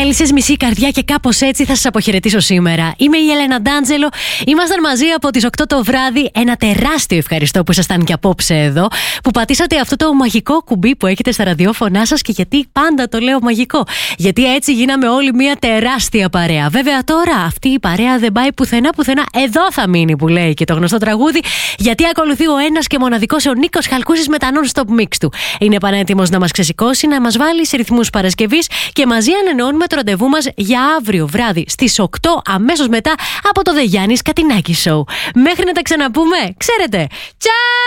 Διάλυσες μισή καρδιά και κάπως έτσι θα σας αποχαιρετήσω σήμερα. Είμαι η Έλενα Ντάντζελο. Ήμασταν μαζί από τις 8 το βράδυ. Ένα τεράστιο ευχαριστώ που ήσασταν και απόψε εδώ. Που πατήσατε αυτό το μαγικό κουμπί που έχετε στα ραδιόφωνά σας. Και γιατί πάντα το λέω μαγικό? Γιατί έτσι γίναμε όλοι μια τεράστια παρέα. Βέβαια τώρα αυτή η παρέα δεν πάει πουθενά. Εδώ θα μείνει, που λέει και το γνωστό τραγούδι. Γιατί ακολουθεί ο ένας και μοναδικός ο Νίκος Χαλκούσης με τα non-stop mix του. Είναι πανέτοιμος να μας ξεσηκώσει, να μας βάλει σε ρυθμούς Παρασκευής και μαζί ανανεώνουμε το ραντεβού μας για αύριο βράδυ στις 8 αμέσως μετά από το The Γιάννης Κατινάκη Show. Μέχρι να τα ξαναπούμε, ξέρετε. Τσάου!